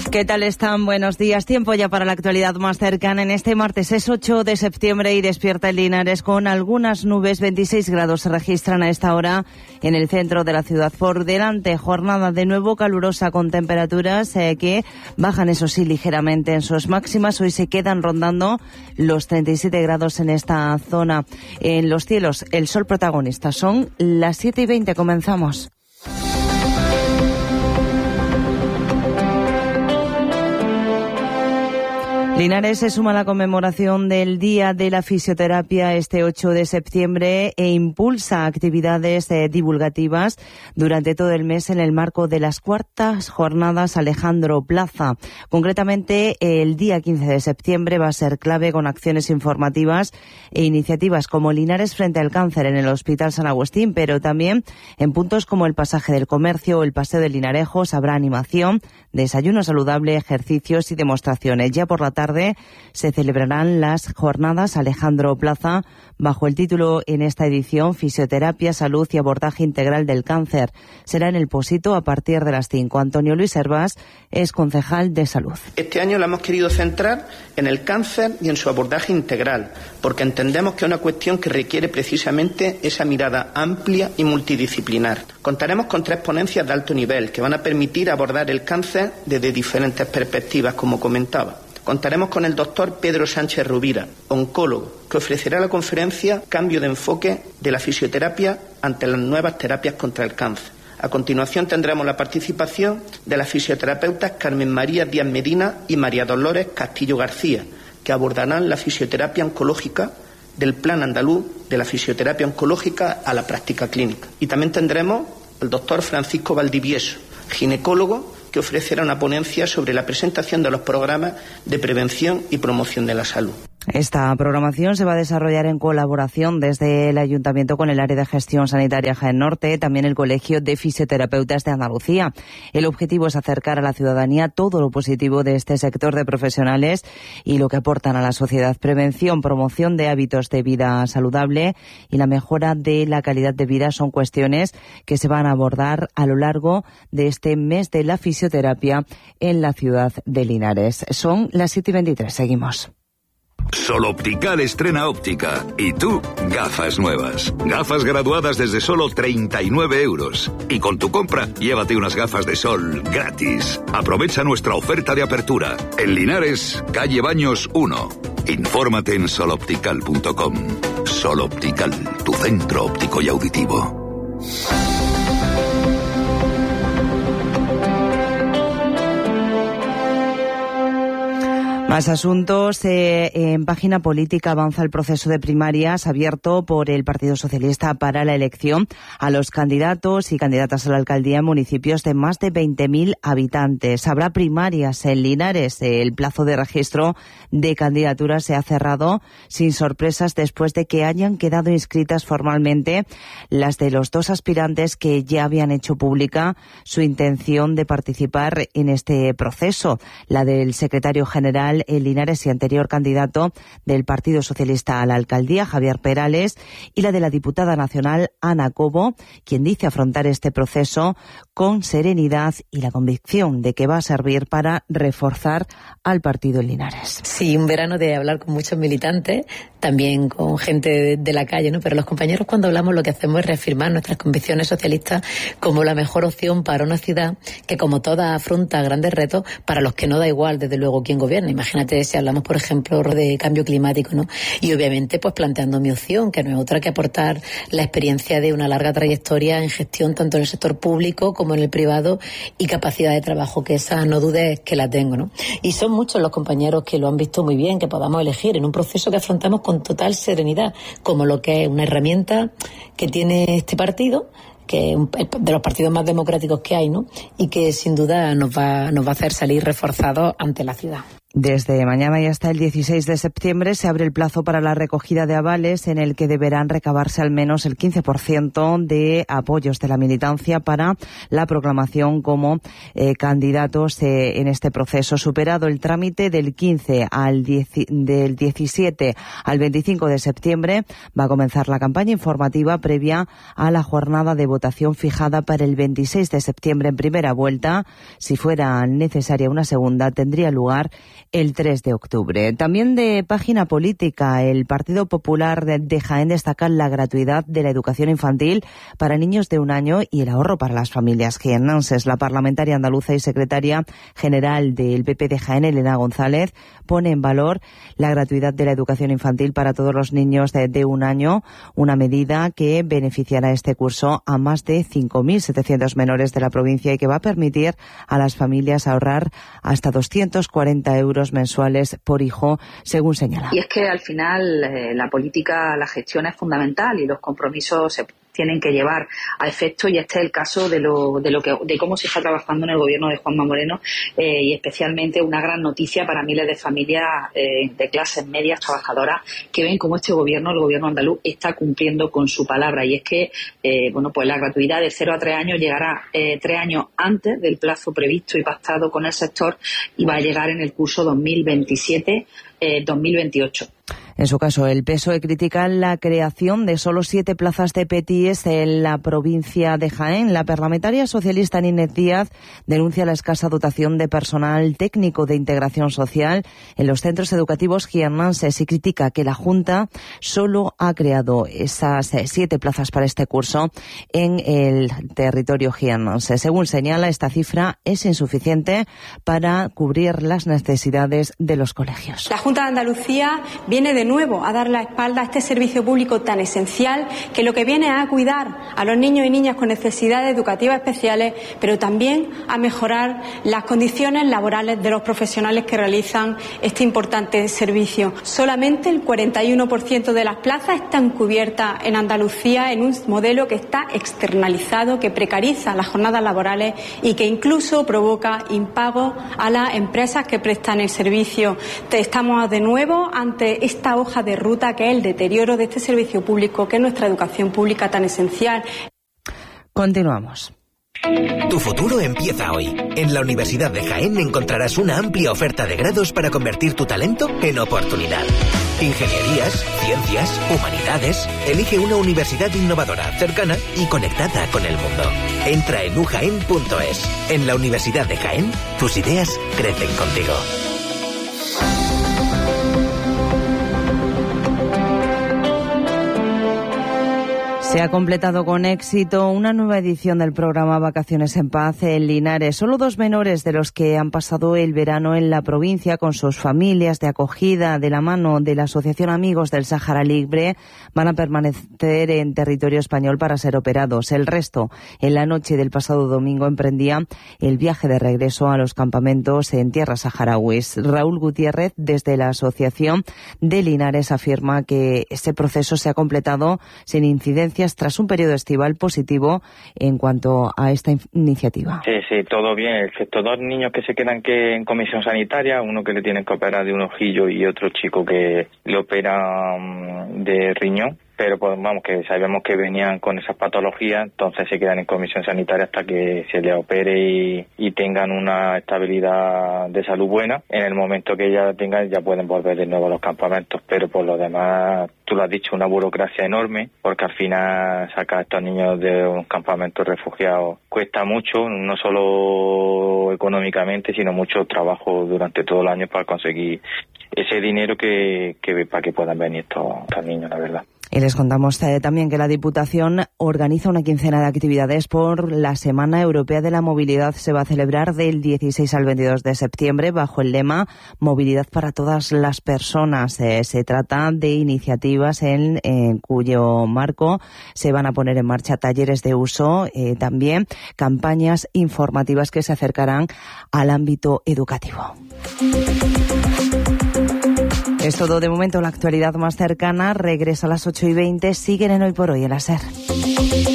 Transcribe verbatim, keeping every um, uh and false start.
¿Qué tal están? Buenos días. Tiempo ya para la actualidad más cercana. En este martes es ocho de septiembre y despierta el Linares con algunas nubes. veintiséis grados se registran a esta hora en el centro de la ciudad. Por delante, jornada de nuevo calurosa con temperaturas eh, que bajan, eso sí, ligeramente en sus máximas. Hoy se quedan rondando los treinta y siete grados en esta zona. En los cielos, el sol protagonista. Son las siete y veinte. Comenzamos. Linares se suma a la conmemoración del Día de la Fisioterapia este ocho de septiembre e impulsa actividades eh, divulgativas durante todo el mes en el marco de las cuartas jornadas Alejandro Plaza. Concretamente, el día quince de septiembre va a ser clave con acciones informativas e iniciativas como Linares frente al cáncer en el Hospital San Agustín, pero también en puntos como el Pasaje del Comercio o el Paseo de Linarejos habrá animación, desayuno saludable, ejercicios y demostraciones. Ya por la tarde se celebrarán las jornadas Alejandro Plaza bajo el título en esta edición Fisioterapia, Salud y Abordaje Integral del Cáncer. Será en el Pòsito a partir de las cinco. Antonio Luis Hervás es concejal de Salud. Este año la hemos querido centrar en el cáncer y en su abordaje integral, porque entendemos que es una cuestión que requiere precisamente esa mirada amplia y multidisciplinar. Contaremos con tres ponencias de alto nivel que van a permitir abordar el cáncer desde diferentes perspectivas, como comentaba. Contaremos con el doctor Pedro Sánchez Rubira, oncólogo, que ofrecerá la conferencia Cambio de enfoque de la fisioterapia ante las nuevas terapias contra el cáncer. A continuación tendremos la participación de las fisioterapeutas Carmen María Díaz Medina y María Dolores Castillo García, que abordarán la fisioterapia oncológica del Plan Andaluz de la Fisioterapia Oncológica a la práctica clínica. Y también tendremos al doctor Francisco Valdivieso, ginecólogo, que ofrecerá una ponencia sobre la presentación de los programas de prevención y promoción de la salud. Esta programación se va a desarrollar en colaboración desde el Ayuntamiento con el Área de Gestión Sanitaria Jaén Norte, también el Colegio de Fisioterapeutas de Andalucía. El objetivo es acercar a la ciudadanía todo lo positivo de este sector de profesionales y lo que aportan a la sociedad. Prevención, promoción de hábitos de vida saludable y la mejora de la calidad de vida son cuestiones que se van a abordar a lo largo de este mes de la fisioterapia en la ciudad de Linares. Son las siete y veintitrés. Seguimos. Sol Optical estrena óptica. Y tú, gafas nuevas. Gafas graduadas desde solo treinta y nueve euros. Y con tu compra, llévate unas gafas de sol gratis. Aprovecha nuestra oferta de apertura. En Linares, calle Baños uno. Infórmate en sol optical punto com. Sol Optical, tu centro óptico y auditivo. Más asuntos. Eh, en página política avanza el proceso de primarias abierto por el Partido Socialista para la elección a los candidatos y candidatas a la alcaldía en municipios de más de veinte mil habitantes. Habrá primarias en Linares. El plazo de registro de candidaturas se ha cerrado sin sorpresas después de que hayan quedado inscritas formalmente las de los dos aspirantes que ya habían hecho pública su intención de participar en este proceso. La del secretario general en Linares y anterior candidato del Partido Socialista a la alcaldía, Javier Perales, y la de la diputada nacional, Ana Cobo, quien dice afrontar este proceso con serenidad y la convicción de que va a servir para reforzar al partido en Linares. Sí, un verano de hablar con muchos militantes, también con gente de, de la calle, ¿no? Pero los compañeros, cuando hablamos, lo que hacemos es reafirmar nuestras convicciones socialistas como la mejor opción para una ciudad que, como toda, afronta grandes retos para los que no da igual, desde luego, quién gobierna. Imagínate si hablamos, por ejemplo, de cambio climático, ¿no? Y obviamente, pues planteando mi opción, que no es otra que aportar la experiencia de una larga trayectoria en gestión, tanto en el sector público como en el privado, y capacidad de trabajo, que esa no dudes que la tengo, ¿no? Y son muchos los compañeros que lo han visto muy bien, que podamos elegir en un proceso que afrontamos con total serenidad, como lo que es una herramienta que tiene este partido, que es de los partidos más democráticos que hay, ¿no? Y que sin duda nos va, nos va a hacer salir reforzados ante la ciudad. Desde mañana y hasta el dieciséis de septiembre se abre el plazo para la recogida de avales, en el que deberán recabarse al menos el quince por ciento de apoyos de la militancia para la proclamación como eh, candidatos eh, en este proceso. Superado el trámite del quince al diez, del diecisiete al veinticinco de septiembre, va a comenzar la campaña informativa previa a la jornada de votación fijada para el veintiséis de septiembre en primera vuelta. Si fuera necesaria una segunda, tendría lugar el tres de octubre. También de página política, el Partido Popular de Jaén destaca la gratuidad de la educación infantil para niños de un año y el ahorro para las familias jiennenses. La parlamentaria andaluza y secretaria general del P P de Jaén, Elena González, pone en valor la gratuidad de la educación infantil para todos los niños de, de un año, una medida que beneficiará este curso a más de cinco mil setecientos menores de la provincia y que va a permitir a las familias ahorrar hasta doscientos cuarenta euros mensuales por hijo, según señala. Y es que al final eh, la política, la gestión es fundamental y los compromisos se tienen que llevar a efecto, y este es el caso de lo de lo que de cómo se está trabajando en el gobierno de Juanma Moreno, eh, y especialmente una gran noticia para miles de familias eh, de clases medias trabajadoras que ven cómo este gobierno, el gobierno andaluz, está cumpliendo con su palabra, y es que eh, bueno pues la gratuidad de cero a tres años llegará eh, tres años antes del plazo previsto y pactado con el sector, y va a llegar en el curso dos mil veintisiete dos mil veintiocho. En su caso, el P S O E critica la creación de solo siete plazas de P T I E S en la provincia de Jaén. La parlamentaria socialista Ninés Díaz denuncia la escasa dotación de personal técnico de integración social en los centros educativos jiennenses y critica que la Junta solo ha creado esas siete plazas para este curso en el territorio jiennense. Según señala, esta cifra es insuficiente para cubrir las necesidades de los colegios. La Junta de Andalucía viene de nuevo a dar la espalda a este servicio público tan esencial, que lo que viene es a cuidar a los niños y niñas con necesidades educativas especiales, pero también a mejorar las condiciones laborales de los profesionales que realizan este importante servicio. Solamente el cuarenta y uno por ciento de las plazas están cubiertas en Andalucía en un modelo que está externalizado, que precariza las jornadas laborales y que incluso provoca impago a las empresas que prestan el servicio. Estamos de nuevo ante esta hoja de ruta, que es el deterioro de este servicio público, que es nuestra educación pública tan esencial. Continuamos. Tu futuro empieza hoy. En la Universidad de Jaén encontrarás una amplia oferta de grados para convertir tu talento en oportunidad. Ingenierías, ciencias, humanidades. Elige una universidad innovadora, cercana y conectada con el mundo. Entra en u jaén punto es. En la Universidad de Jaén, tus ideas crecen contigo. Se ha completado con éxito una nueva edición del programa Vacaciones en Paz en Linares. Solo dos menores de los que han pasado el verano en la provincia con sus familias de acogida de la mano de la Asociación Amigos del Sáhara Libre van a permanecer en territorio español para ser operados. El resto, en la noche del pasado domingo, emprendía el viaje de regreso a los campamentos en tierras saharauis. Raúl Gutiérrez, desde la Asociación de Linares, afirma que este proceso se ha completado sin incidencias tras un periodo estival positivo en cuanto a esta in- iniciativa. Sí, sí, todo bien, excepto dos niños que se quedan que en comisión sanitaria, uno que le tienen que operar de un ojillo y otro chico que le opera um, de riñón. Pero pues vamos, que sabemos que venían con esas patologías, entonces se quedan en comisión sanitaria hasta que se les opere y, y tengan una estabilidad de salud buena. En el momento que ya la tengan, ya pueden volver de nuevo a los campamentos, pero por lo demás, tú lo has dicho, una burocracia enorme, porque al final sacar a estos niños de un campamento refugiados cuesta mucho, no solo económicamente, sino mucho trabajo durante todo el año para conseguir ese dinero que, que para que puedan venir estos, estos niños, la verdad. Y les contamos eh, también que la Diputación organiza una quincena de actividades por la Semana Europea de la Movilidad. Se va a celebrar del dieciséis al veintidós de septiembre bajo el lema Movilidad para todas las personas. Eh, se trata de iniciativas en, en cuyo marco se van a poner en marcha talleres de uso, eh, también campañas informativas que se acercarán al ámbito educativo. Es todo de momento. La actualidad más cercana regresa a las ocho y veinte. Siguen en Hoy por Hoy en la SER.